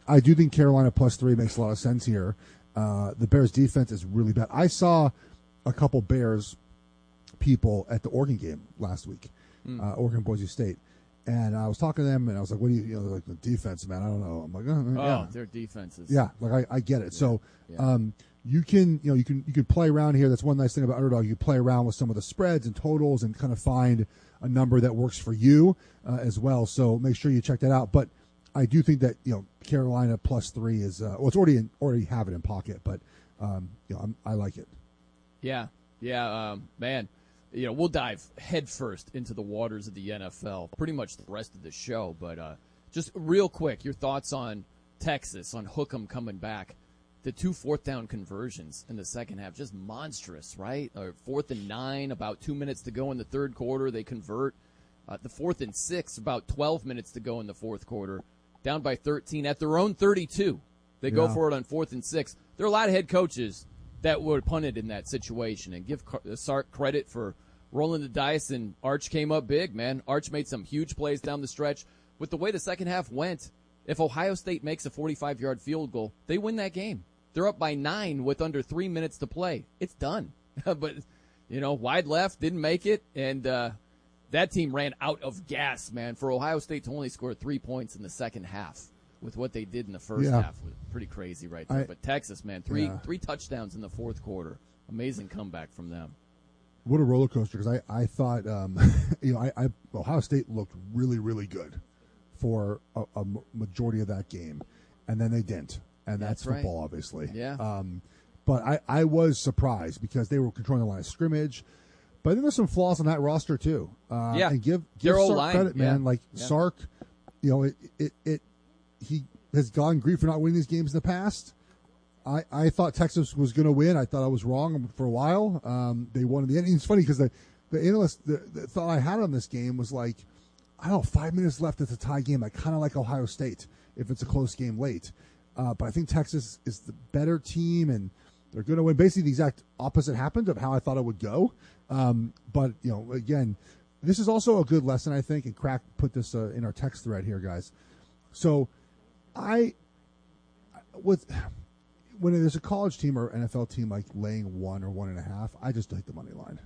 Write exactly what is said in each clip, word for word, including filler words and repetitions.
I do think Carolina plus three makes a lot of sense here. Uh, the Bears defense is really bad. I saw a couple Bears people at the Oregon game last week, mm. uh, Oregon Boise State, and I was talking to them, and I was like, "What do you, you know, like the defense, man? I don't know." I'm like, "Oh, yeah. oh their defense is yeah, like I, I get it." Yeah. So, yeah. um, you can, you know, you can you can play around here. That's one nice thing about Underdog. You can play around with some of the spreads and totals and kind of find a number that works for you uh, as well. So make sure you check that out. But I do think that, you know, Carolina plus three is uh, well, it's already in, already have it in pocket, but um, you know, I'm, I like it. Yeah, yeah, um, man. You know, we'll dive headfirst into the waters of the N F L pretty much the rest of the show. But uh, just real quick, your thoughts on Texas, on Hookem coming back. The two fourth down conversions in the second half, just monstrous, right? Or fourth and nine, about two minutes to go in the third quarter, they convert. Uh, the fourth and six, about twelve minutes to go in the fourth quarter, down by thirteen at their own thirty-two. They yeah. go for it on fourth and six. There are a lot of head coaches that would punt it in that situation, and give Sark credit for rolling the dice, and Arch came up big, man. Arch made some huge plays down the stretch. With the way the second half went, if Ohio State makes a forty-five-yard field goal, they win that game. They're up by nine with under three minutes to play. It's done. But, you know, wide left, didn't make it, and uh, that team ran out of gas, man. For Ohio State to only score three points in the second half with what they did in the first yeah. half was pretty crazy right there. I, but Texas, man, three yeah. three touchdowns in the fourth quarter. Amazing comeback from them. What a roller coaster, because I, I thought, um, you know, I, I Ohio State looked really, really good for a, a majority of that game, and then they didn't. And that's, that's football, right. obviously. Yeah. Um, but I, I was surprised because they were controlling the line of scrimmage. But I think there's some flaws on that roster, too. Uh, yeah. And give, give Sark line. credit, man. Yeah. Like, yeah. Sark, you know, it, it, it he has gotten grief for not winning these games in the past. I, I thought Texas was going to win. I thought I was wrong for a while. Um, they won in the end. And it's funny because the, the analyst, the, the thought I had on this game was like, I don't know, five minutes left. It's a tie game. I kind of like Ohio State if it's a close game late. Uh, but I think Texas is the better team, and they're going to win. Basically, the exact opposite happened of how I thought it would go. Um, but, you know, again, this is also a good lesson, I think, and Crack put this uh, in our text thread here, guys. So I, with when there's a college team or N F L team like laying one or one and a half, I just take the money line.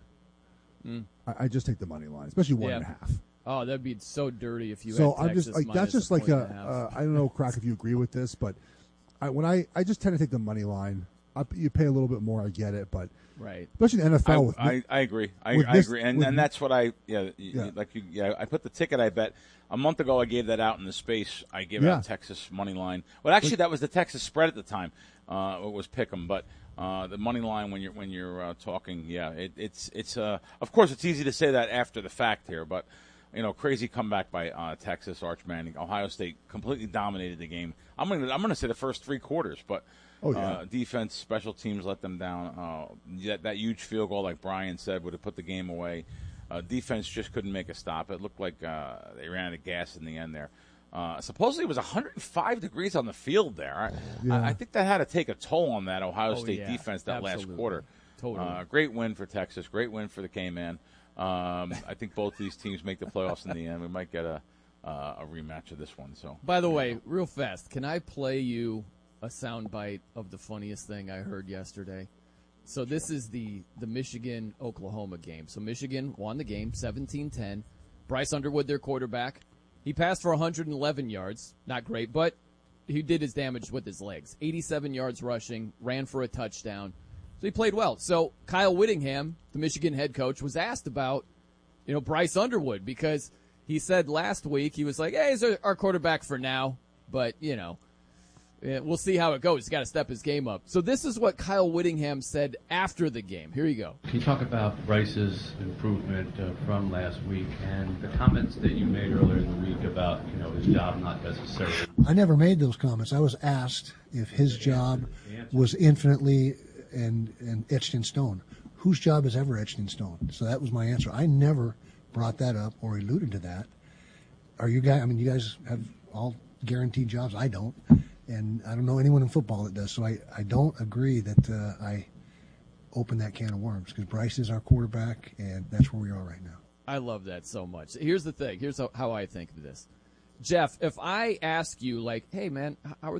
Mm. I, I just take the money line, especially one yeah. and a half. Oh, that'd be so dirty if you so had Texas I'm just like that's just a like a, a uh, I don't know, Crack, if you agree with this, but I, when I, I just tend to take the money line. I, you pay a little bit more, I get it, but right, especially in the N F L. I, with, I, I agree. I, I this, agree, and with, and that's what I yeah, yeah like you, yeah. I put the ticket. I bet a month ago I gave that out in the space. I gave yeah. out Texas money line. Well, actually, that was the Texas spread at the time. Uh, it was Pick'em, but uh, the money line when you're when you're uh, talking, yeah, it, it's it's uh, of course it's easy to say that after the fact here, but. You know, crazy comeback by uh, Texas, Arch Manning. Ohio State completely dominated the game. I'm going to I'm going to say the first three quarters, but oh, yeah. uh, defense, special teams let them down. Uh, that, that huge field goal, like Brian said, would have put the game away. Uh, defense just couldn't make a stop. It looked like uh, they ran out of gas in the end there. Uh, supposedly it was one hundred five degrees on the field there. I, yeah. I, I think that had to take a toll on that Ohio oh, State yeah. defense that Absolutely. last quarter. Totally. Uh, great win for Texas. Great win for the K-Man. Um, I think both these teams make the playoffs in the end. We might get a uh, a rematch of this one. So, by the way, real fast, can I play you a soundbite of the funniest thing I heard yesterday? So this sure. is the the Michigan-Oklahoma game. So Michigan won the game seventeen ten. Bryce Underwood, their quarterback, he passed for one hundred eleven yards. Not great, but he did his damage with his legs. eighty-seven yards rushing, ran for a touchdown. So he played well. So Kyle Whittingham, the Michigan head coach, was asked about, you know, Bryce Underwood because he said last week, he was like, hey, he's our quarterback for now, but, you know, we'll see how it goes. He's got to step his game up. So this is what Kyle Whittingham said after the game. Here you go. Can you talk about Bryce's improvement uh, from last week and the comments that you made earlier in the week about, you know, his job not necessarily? I never made those comments. I was asked if his job was infinitely and, and etched in stone. Whose job is ever etched in stone? So that was my answer. I never brought that up or alluded to that. Are you guys, I mean, you guys have all guaranteed jobs. I don't. And I don't know anyone in football that does. So I, I don't agree that uh, I opened that can of worms because Bryce is our quarterback, and that's where we are right now. I love that so much. Here's the thing. Here's how, how I think of this. Jeff, if I ask you, like, hey, man, how are